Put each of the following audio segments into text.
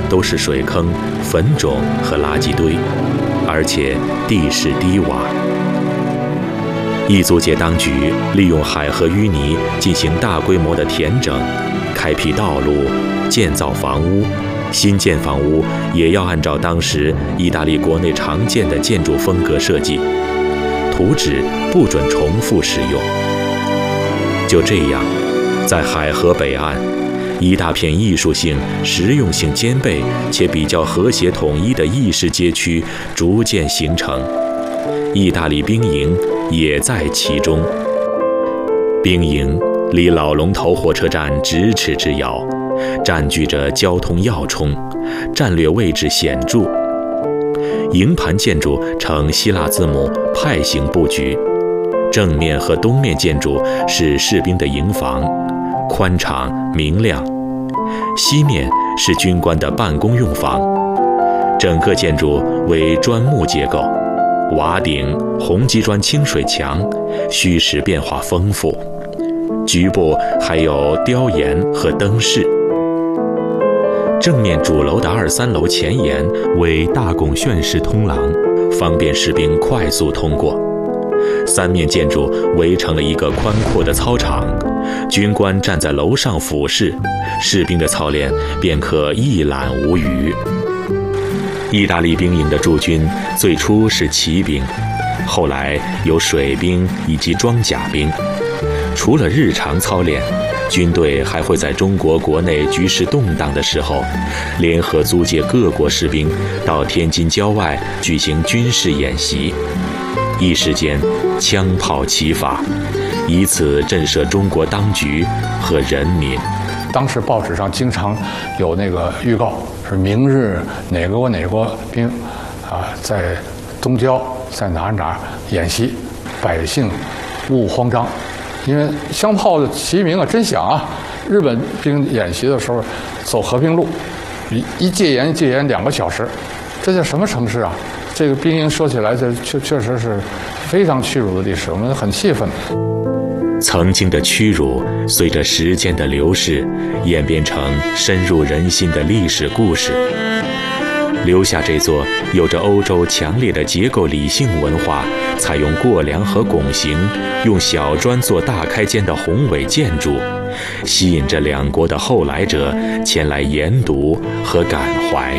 都是水坑、坟冢和垃圾堆，而且地势低洼。异租界当局利用海河淤泥进行大规模的填整，开辟道路，建造房屋。新建房屋也要按照当时意大利国内常见的建筑风格设计，图纸不准重复使用。就这样，在海河北岸，一大片艺术性、实用性兼备且比较和谐统一的意式街区逐渐形成，意大利兵营也在其中。兵营离老龙头火车站咫尺之遥，占据着交通要冲，战略位置显著。营盘建筑呈希腊字母派形布局，正面和东面建筑是士兵的营房，宽敞明亮；西面是军官的办公用房。整个建筑为砖木结构，瓦顶、红基砖清水墙，虚实变化丰富。局部还有雕檐和灯饰。正面主楼的2、3楼前沿为大拱券式通廊，方便士兵快速通过。3面建筑围成了一个宽阔的操场，军官站在楼上俯视，士兵的操练便可一览无余。意大利兵营的驻军最初是骑兵，后来有水兵以及装甲兵。除了日常操练，军队还会在中国国内局势动荡的时候，联合租界各国士兵到天津郊外举行军事演习。一时间，枪炮齐发，以此震慑中国当局和人民。 当时报纸上经常有那个预告，是明日哪个国兵在东郊在哪演习，百姓勿慌张。因为枪炮的齐鸣真响啊！日本兵演习的时候走和平路，一戒严2个小时，这叫什么城市啊？这个兵营说起来，这确实是非常屈辱的历史，我们很气愤。 曾经的屈辱，随着时间的流逝，演变成深入人心的历史故事，留下这座有着欧洲强烈的结构理性文化，采用过梁和拱形，用小砖做大开间的宏伟建筑，吸引着两国的后来者前来研读和感怀。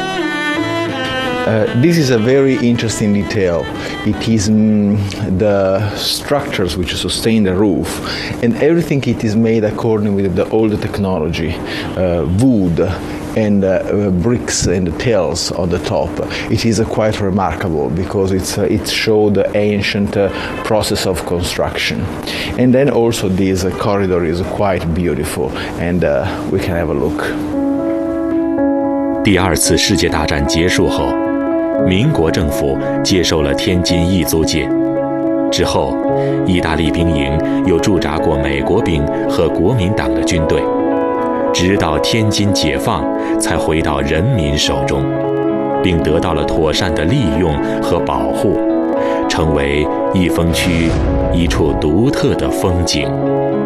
This is a very interesting detail. It is the structures which sustain the roof, and everything it is made according with the old technology, wood and bricks and tiles on the top. It is quite remarkable because it showed the ancient process of construction. And then also this corridor is quite beautiful, and we can have a look. 第2次世界大战结束后，民国政府接受了天津异租界。之后，意大利兵营又驻扎过美国兵和国民党的军队，直到天津解放才回到人民手中，并得到了妥善的利用和保护，成为益丰区一处独特的风景。